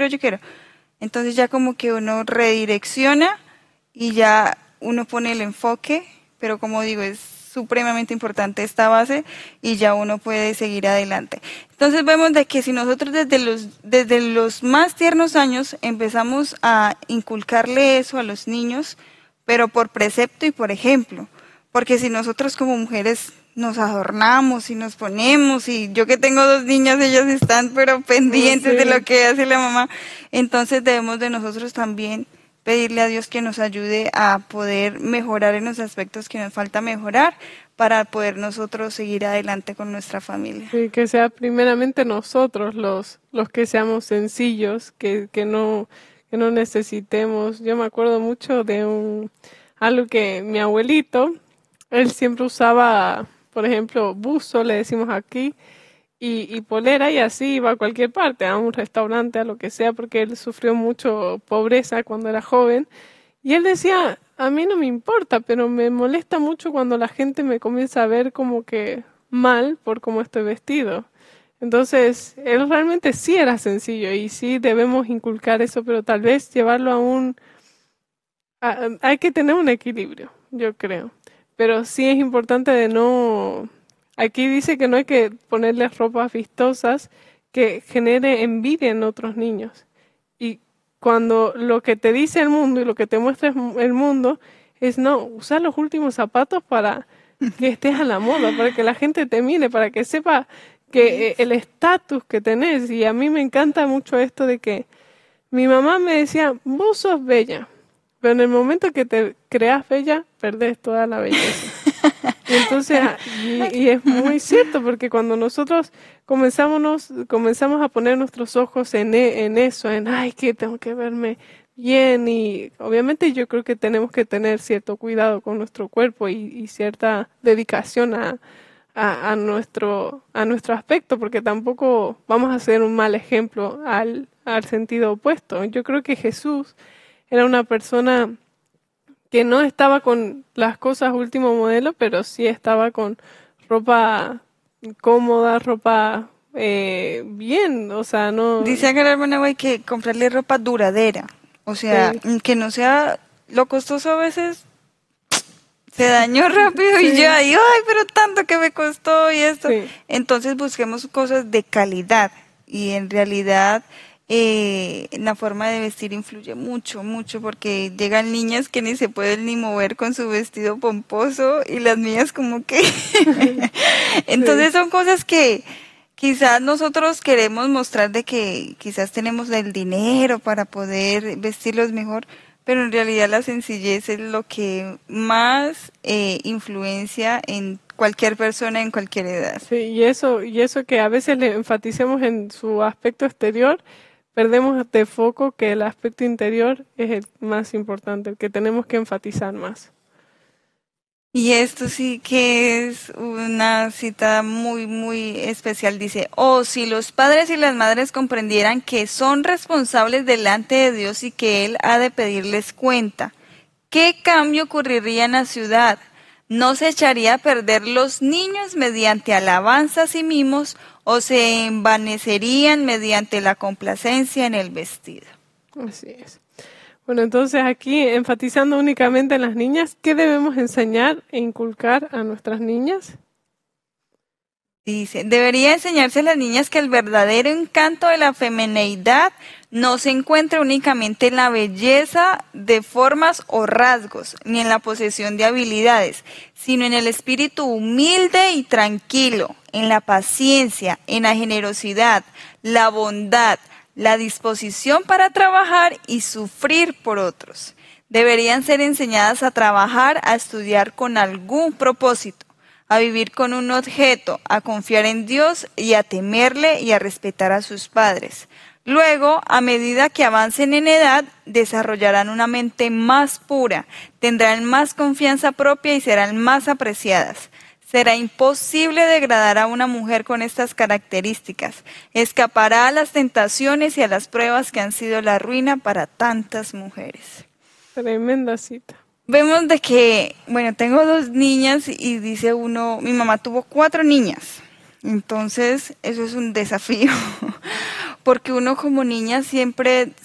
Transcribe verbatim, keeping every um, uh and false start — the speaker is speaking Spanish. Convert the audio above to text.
yo quiero. Entonces ya como que uno redirecciona y ya uno pone el enfoque, pero como digo, es supremamente importante esta base y ya uno puede seguir adelante. Entonces vemos de que si nosotros desde los, desde los más tiernos años empezamos a inculcarle eso a los niños, pero por precepto y por ejemplo, porque si nosotros como mujeres nos adornamos y nos ponemos, y yo que tengo dos niñas, ellas están pero pendientes sí. de lo que hace la mamá, entonces debemos de nosotros también pedirle a Dios que nos ayude a poder mejorar en los aspectos que nos falta mejorar para poder nosotros seguir adelante con nuestra familia. Sí, que sea primeramente nosotros los, los que seamos sencillos, que, que no, que no necesitemos. Yo me acuerdo mucho de un algo que mi abuelito, él siempre usaba, por ejemplo, buzo, le decimos aquí, Y, y polera, y así iba a cualquier parte, a un restaurante, a lo que sea, porque él sufrió mucho pobreza cuando era joven. Y él decía, a mí no me importa, pero me molesta mucho cuando la gente me comienza a ver como que mal por cómo estoy vestido. Entonces, él realmente sí era sencillo y sí debemos inculcar eso, pero tal vez llevarlo a un... a- hay que tener un equilibrio, yo creo. Pero sí es importante de no... Aquí dice que no hay que ponerles ropas vistosas que genere envidia en otros niños. Y cuando lo que te dice el mundo y lo que te muestra el mundo es no, usar los últimos zapatos para que estés a la moda, para que la gente te mire, para que sepa que eh, el estatus que tenés. Y a mí me encanta mucho esto de que mi mamá me decía, vos sos bella, pero en el momento que te creas bella, perdés toda la belleza. Y entonces, y, y es muy cierto, porque cuando nosotros comenzamos, nos, comenzamos a poner nuestros ojos en, e- en eso, en, ay, que tengo que verme bien, y obviamente yo creo que tenemos que tener cierto cuidado con nuestro cuerpo y, y cierta dedicación a, a, a, nuestro, a nuestro aspecto, porque tampoco vamos a ser un mal ejemplo al, al sentido opuesto. Yo creo que Jesús era una persona que no estaba con las cosas último modelo, pero sí estaba con ropa cómoda, ropa eh, bien, o sea, no... Dice acá la hermana güey que comprarle ropa duradera, o sea, Sí, que no sea lo costoso a veces se dañó rápido y sí, yo ahí, ay, pero tanto que me costó y esto. sí, Entonces busquemos cosas de calidad y en realidad eh, la forma de vestir influye mucho, mucho porque llegan niñas que ni se pueden ni mover con su vestido pomposo y las mías como que... sí. Entonces son cosas que quizás nosotros queremos mostrar de que quizás tenemos el dinero para poder vestirlos mejor, pero en realidad la sencillez es lo que más eh, influencia en cualquier persona en cualquier edad. Sí, y eso, y eso que a veces le enfaticemos en su aspecto exterior, perdemos de foco que el aspecto interior es el más importante, el que tenemos que enfatizar más. Y esto sí que es una cita muy, muy especial. Dice, oh, si los padres y las madres comprendieran que son responsables delante de Dios y que Él ha de pedirles cuenta, ¿qué cambio ocurriría en la ciudad? ¿No se echaría a perder los niños mediante alabanzas y mimos o se envanecerían mediante la complacencia en el vestido? Así es. Bueno, entonces aquí enfatizando únicamente en las niñas, ¿qué debemos enseñar e inculcar a nuestras niñas? Dice, debería enseñarse a las niñas que el verdadero encanto de la femineidad no se encuentra únicamente en la belleza de formas o rasgos, ni en la posesión de habilidades, sino en el espíritu humilde y tranquilo, en la paciencia, en la generosidad, la bondad, la disposición para trabajar y sufrir por otros. Deberían ser enseñadas a trabajar, a estudiar con algún propósito, a vivir con un objeto, a confiar en Dios y a temerle y a respetar a sus padres. Luego, a medida que avancen en edad, desarrollarán una mente más pura, tendrán más confianza propia y serán más apreciadas. Será imposible degradar a una mujer con estas características. Escapará a las tentaciones y a las pruebas que han sido la ruina para tantas mujeres. Tremenda cita. Vemos de que, bueno, tengo dos niñas y dice uno, mi mamá tuvo cuatro niñas. Entonces, eso es un desafío, porque uno como niña siempre